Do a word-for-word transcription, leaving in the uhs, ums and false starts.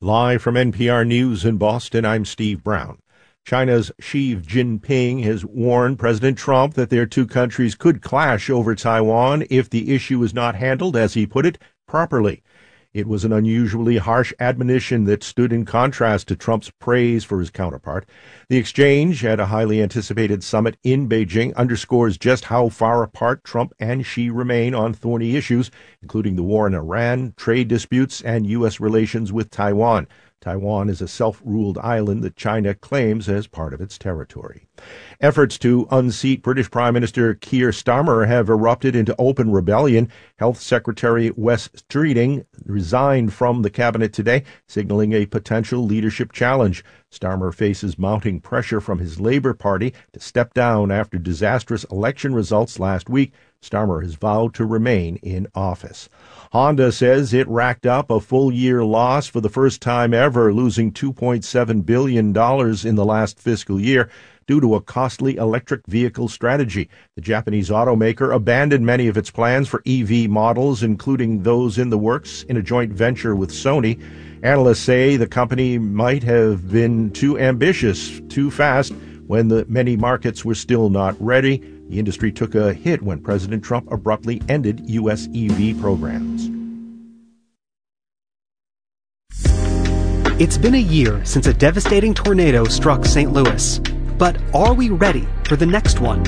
Live from N P R News in Boston, I'm Steve Brown. China's Xi Jinping has warned President Trump that their two countries could clash over Taiwan if the issue is not handled, as he put it, properly. It was an unusually harsh admonition that stood in contrast to Trump's praise for his counterpart. The exchange at a highly anticipated summit in Beijing underscores just how far apart Trump and Xi remain on thorny issues, including the war in Iran, trade disputes, and U S relations with Taiwan. Taiwan is a self-ruled island that China claims as part of its territory. Efforts to unseat British Prime Minister Keir Starmer have erupted into open rebellion. Health Secretary Wes Streeting resigned from the cabinet today, signaling a potential leadership challenge. Starmer faces mounting pressure from his Labour Party to step down after disastrous election results last week. Starmer has vowed to remain in office. Honda says it racked up a full-year loss for the first time ever, losing two point seven billion dollars in the last fiscal year due to a costly electric vehicle strategy. The Japanese automaker abandoned many of its plans for E V models, including those in the works in a joint venture with Sony. Analysts say the company might have been too ambitious, too fast, when the many markets were still not ready. The industry took a hit when President Trump abruptly ended U S E V programs. It's been a year since a devastating tornado struck Saint Louis. But are we ready for the next one?